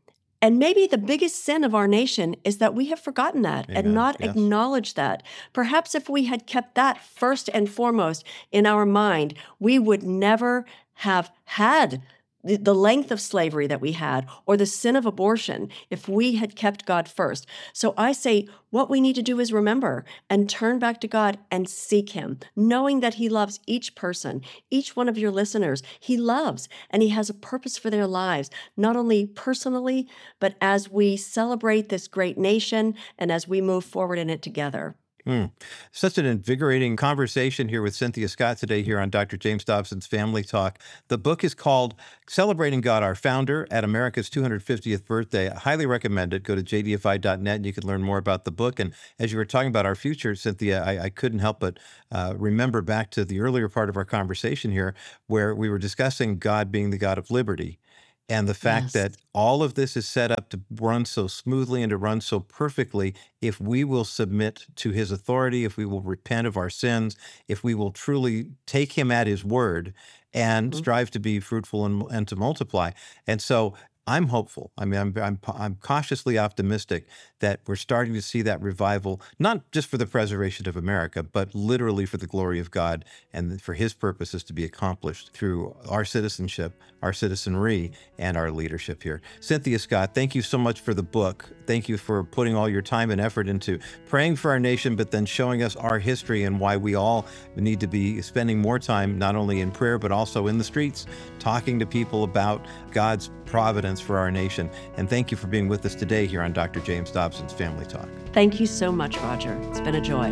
And maybe the biggest sin of our nation is that we have forgotten that
Amen.
and not
Yes.
acknowledged that. Perhaps if we had kept that first and foremost in our mind, we would never have had the, the length of slavery that we had or the sin of abortion if we had kept God first. So I say what we need to do is remember and turn back to God and seek him, knowing that he loves each person, each one of your listeners. He loves and he has a purpose for their lives, not only personally, but as we celebrate this great nation and as we move forward in it together.
Mm. Such an invigorating conversation here with Cynthia Scott today here on Doctor James Dobson's Family Talk. The book is called Celebrating God, Our Founder at America's two hundred fiftieth Birthday. I highly recommend it. Go to j d f i dot net and you can learn more about the book. And as you were talking about our future, Cynthia, I, I couldn't help but uh, remember back to the earlier part of our conversation here where we were discussing God being the God of liberty. And the fact yes. that all of this is set up to run so smoothly and to run so perfectly if we will submit to his authority, if we will repent of our sins, if we will truly take him at his word and mm-hmm. strive to be fruitful and, and to multiply. And so I'm hopeful. I mean, I'm, I'm I'm cautiously optimistic that we're starting to see that revival, not just for the preservation of America, but literally for the glory of God and for his purposes to be accomplished through our citizenship, our citizenry, and our leadership here. Cynthia Scott, thank you so much for the book. Thank you for putting all your time and effort into praying for our nation, but then showing us our history and why we all need to be spending more time, not only in prayer, but also in the streets, talking to people about God's providence for our nation. And thank you for being with us today here on Doctor James Dobson's Family Talk.
Thank you so much, Roger. It's been a joy.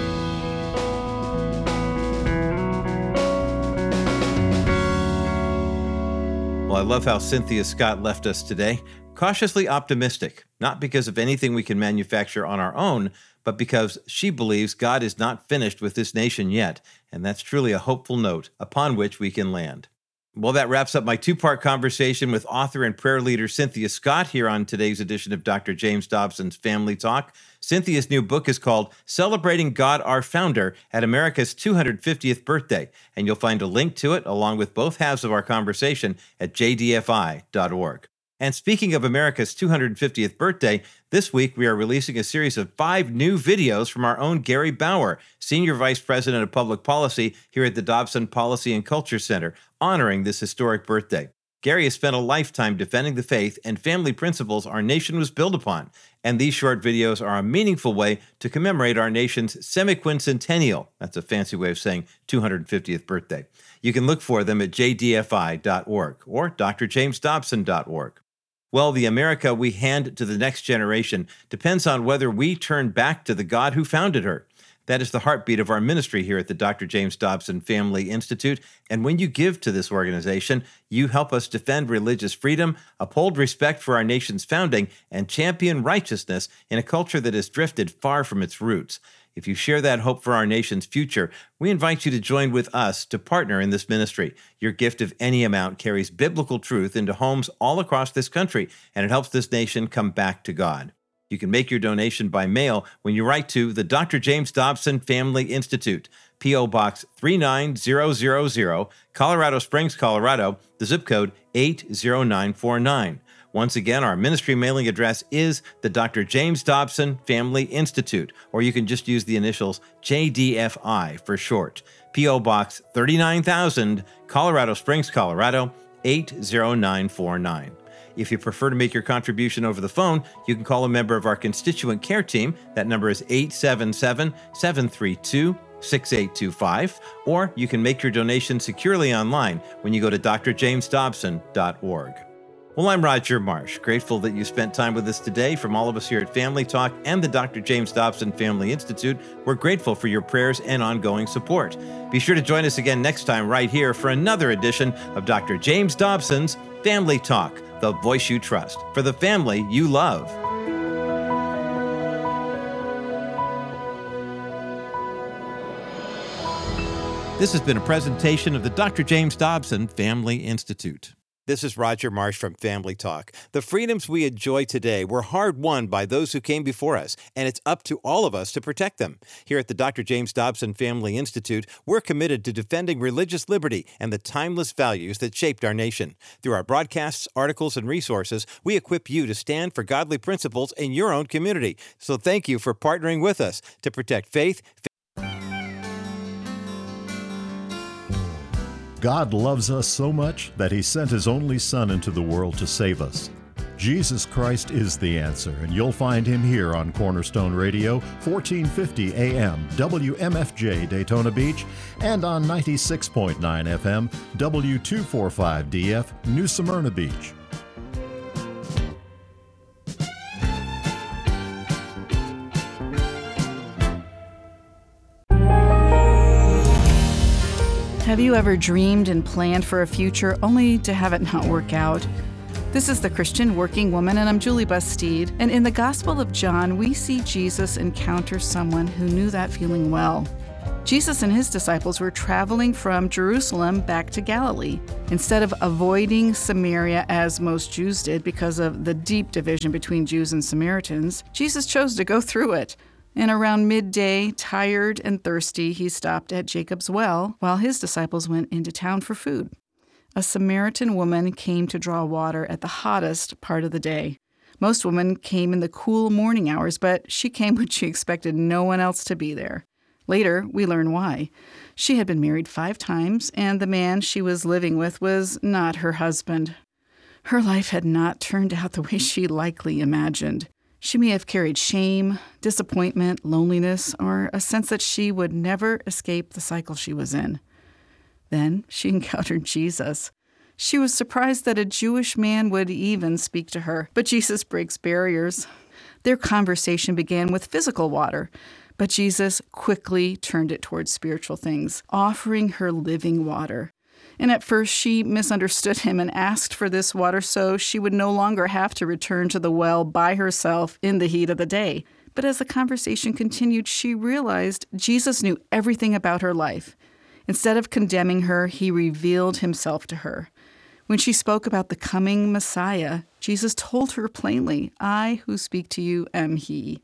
Well, I love how Cynthia Scott left us today. Cautiously optimistic, not because of anything we can manufacture on our own, but because she believes God is not finished with this nation yet. And that's truly a hopeful note upon which we can land. Well, that wraps up my two-part conversation with author and prayer leader Cynthia Scott here on today's edition of Doctor James Dobson's Family Talk. Cynthia's new book is called Celebrating God, Our Founder at America's two hundred fiftieth Birthday, and you'll find a link to it along with both halves of our conversation at j d f i dot org. And speaking of America's two hundred fiftieth birthday, this week we are releasing a series of five new videos from our own Gary Bauer, Senior Vice President of Public Policy here at the Dobson Policy and Culture Center, honoring this historic birthday. Gary has spent a lifetime defending the faith and family principles our nation was built upon, and these short videos are a meaningful way to commemorate our nation's semiquincentennial, that's a fancy way of saying two hundred fiftieth birthday. You can look for them at j d f i dot org or d r james dobson dot org. Well, the America we hand to the next generation depends on whether we turn back to the God who founded her. That is the heartbeat of our ministry here at the Doctor James Dobson Family Institute. And when you give to this organization, you help us defend religious freedom, uphold respect for our nation's founding, and champion righteousness in a culture that has drifted far from its roots. If you share that hope for our nation's future, we invite you to join with us to partner in this ministry. Your gift of any amount carries biblical truth into homes all across this country, and it helps this nation come back to God. You can make your donation by mail when you write to the Doctor James Dobson Family Institute, P O Box three nine zero zero zero, Colorado Springs, Colorado, the zip code eight zero nine four nine. Once again, our ministry mailing address is the Doctor James Dobson Family Institute, or you can just use the initials J D F I for short. P O Box thirty-nine thousand, Colorado Springs, Colorado, eight zero nine four nine. If you prefer to make your contribution over the phone, you can call a member of our constituent care team. That number is eight seven seven, seven three two, six eight two five, or you can make your donation securely online when you go to d r james dobson dot org. Well, I'm Roger Marsh, grateful that you spent time with us today. From all of us here at Family Talk and the Doctor James Dobson Family Institute, we're grateful for your prayers and ongoing support. Be sure to join us again next time right here for another edition of Doctor James Dobson's Family Talk, the voice you trust, for the family you love. This has been a presentation of the Doctor James Dobson Family Institute. This is Roger Marsh from Family Talk. The freedoms we enjoy today were hard-won by those who came before us, and it's up to all of us to protect them. Here at the Doctor James Dobson Family Institute, we're committed to defending religious liberty and the timeless values that shaped our nation. Through our broadcasts, articles, and resources, we equip you to stand for godly principles in your own community. So thank you for partnering with us to protect faith.
God loves us so much that He sent His only Son into the world to save us. Jesus Christ is the answer, and you'll find Him here on Cornerstone Radio, fourteen fifty A M, W M F J Daytona Beach, and on ninety-six point nine F M, W two forty-five D F, New Smyrna Beach.
Have you ever dreamed and planned for a future only to have it not work out? This is The Christian Working Woman, and I'm Julie Bastide. And in the Gospel of John, we see Jesus encounter someone who knew that feeling well. Jesus and his disciples were traveling from Jerusalem back to Galilee. Instead of avoiding Samaria as most Jews did because of the deep division between Jews and Samaritans, Jesus chose to go through it. And around midday, tired and thirsty, he stopped at Jacob's well while his disciples went into town for food. A Samaritan woman came to draw water at the hottest part of the day. Most women came in the cool morning hours, but she came when she expected no one else to be there. Later, we learn why. She had been married five times, and the man she was living with was not her husband. Her life had not turned out the way she likely imagined. She may have carried shame, disappointment, loneliness, or a sense that she would never escape the cycle she was in. Then she encountered Jesus. She was surprised that a Jewish man would even speak to her, but Jesus breaks barriers. Their conversation began with physical water, but Jesus quickly turned it towards spiritual things, offering her living water. And at first she misunderstood him and asked for this water so she would no longer have to return to the well by herself in the heat of the day. But as the conversation continued, she realized Jesus knew everything about her life. Instead of condemning her, he revealed himself to her. When she spoke about the coming Messiah, Jesus told her plainly, "I who speak to you am he."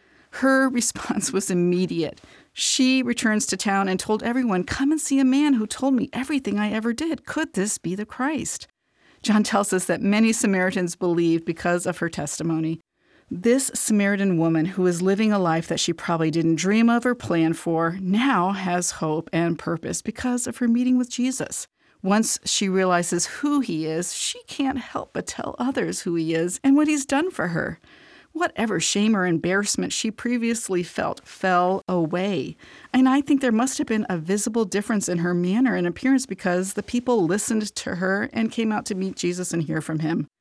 Her response was immediate. She returns to town and told everyone, "Come and see a man who told me everything I ever did. Could this be the Christ?" John tells us that many Samaritans believed because of her testimony. This Samaritan woman, who was living a life that she probably didn't dream of or plan for, now has hope and purpose because of her meeting with Jesus. Once she realizes who he is, she can't help but tell others who he is and what he's done for her. Whatever shame or embarrassment she previously felt fell away. And I think there must have been a visible difference in her manner and appearance because the people listened to her and came out to meet Jesus and hear from him.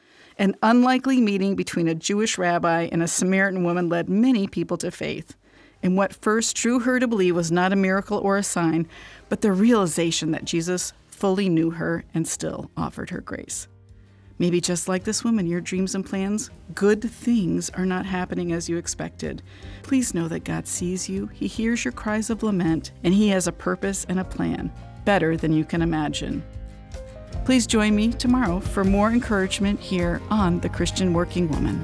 An unlikely meeting between a Jewish rabbi and a Samaritan woman led many people to faith. And what first drew her to believe was not a miracle or a sign, but the realization that Jesus fully knew her and still offered her grace. Maybe just like this woman, your dreams and plans, good things are not happening as you expected. Please know that God sees you, he hears your cries of lament, and he has a purpose and a plan, better than you can imagine. Please join me tomorrow for more encouragement here on The Christian Working Woman.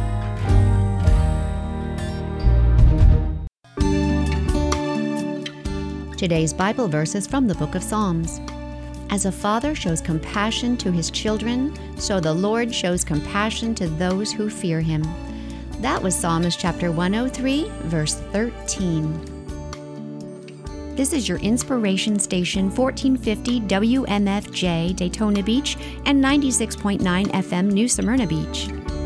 Today's Bible verse is from the book of Psalms. As a father shows compassion to his children, so the Lord shows compassion to those who fear him. That was Psalms chapter one oh three, verse thirteen. This is your inspiration station, fourteen fifty W M F J, Daytona Beach, and ninety-six point nine F M, New Smyrna Beach.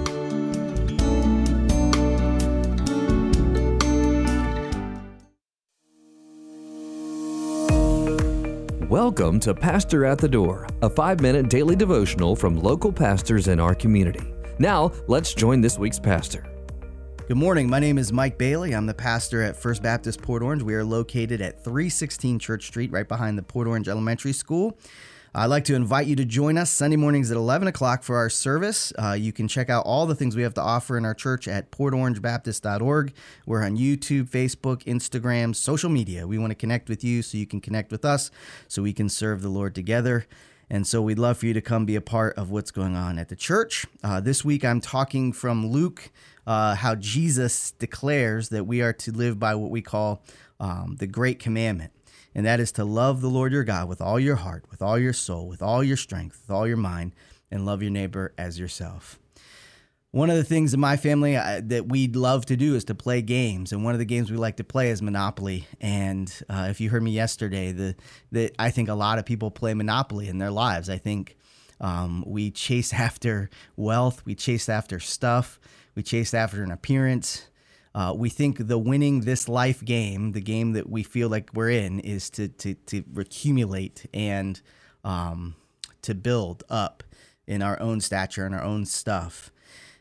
Welcome to Pastor at the Door, a five-minute daily devotional from local pastors in our community. Now, let's join this week's pastor.
Good morning. My name is Mike Bailey. I'm the pastor at First Baptist Port Orange. We are located at three sixteen Church Street, right behind the Port Orange Elementary School. I'd like to invite you to join us Sunday mornings at eleven o'clock for our service. Uh, you can check out all the things we have to offer in our church at port orange baptist dot org. We're on YouTube, Facebook, Instagram, social media. We want to connect with you so you can connect with us so we can serve the Lord together. And so we'd love for you to come be a part of what's going on at the church. Uh, this week I'm talking from Luke, uh, how Jesus declares that we are to live by what we call um, the Great Commandment. And that is to love the Lord your God with all your heart, with all your soul, with all your strength, with all your mind, and love your neighbor as yourself. One of the things in my family uh, that we love to do is to play games. And one of the games we like to play is Monopoly. And uh, if you heard me yesterday, the, the I think a lot of people play Monopoly in their lives. I think um, we chase after wealth. We chase after stuff. We chase after an appearance. Uh, we think the winning this life game, the game that we feel like we're in, is to to to accumulate and um, to build up in our own stature and our own stuff.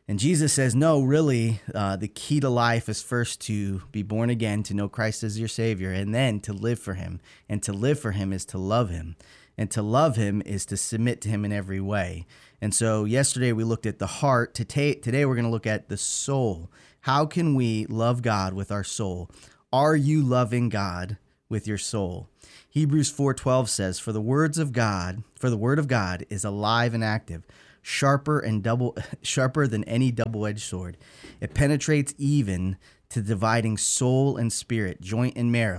And Jesus says, no, really, uh, the key to life is first to be born again, to know Christ as your Savior, and then to live for him. And to live for him is to love him. And to love him is to submit to him in every way. And so yesterday we looked at the heart. Today, today we're going to look at the soul. How can we love God with our soul? Are you loving God with your soul? Hebrews four twelve says, For the words of God, for the word of God is alive and active, sharper and double sharper than any double-edged sword. It penetrates even to dividing soul and spirit, joint and marrow.